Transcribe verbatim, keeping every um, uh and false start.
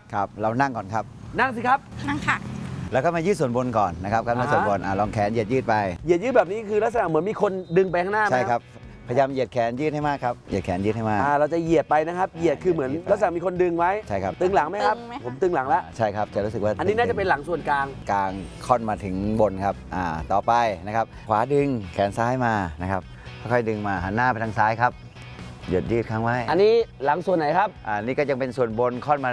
ครับเรานั่งก่อนครับนั่งสิครับนั่งค่ะแล้วก็มายืดส่วนบนก่อนนะครับกล้ามเนื้อส่วนบนอ่าลองแขนเหยียดยืดไปเหยียดยืดแบบนี้คือลักษณะเหมือนมีคนดึงไปข้างหน้าไหมใช่ครับพยายามเหยียดแขนยืดให้มากครับเหยียดแขนยืดให้มากอ่าเราจะเหยียดไปนะครับเหยียดคือเหมือนลักษณะมีคนดึงไว้ใช่ครับตึงหลังไหมครับผมตึงหลังแล้วใช่ครับจะรู้สึกว่าอันนี้น่าจะเป็นหลังส่วนกลางกลางค่อนมาถึงบนครับอ่าต่อไปนะครับขวาดึงแขนซ้ายมานะครับค่อยๆดึงมาหันหน้าไปทางซ้ายครับเหยียดยืดค้างไว้อันนี้หลังส่วนไหนครับอ่านี่ก็ยังเป็นส่วนบนค่อนมา